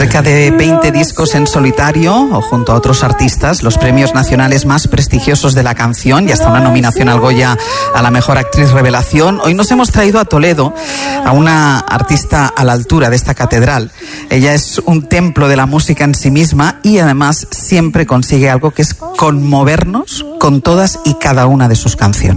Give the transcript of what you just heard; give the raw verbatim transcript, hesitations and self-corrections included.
cerca de veinte discos en solitario o junto a otros artistas, los premios nacionales más prestigiosos de la canción y hasta una nominación al Goya a la mejor actriz revelación. Hoy nos hemos traído a Toledo a una artista a la altura de esta catedral. Ella es un templo de la música en sí misma y además siempre consigue algo que es conmovernos con todas y cada una de sus canciones.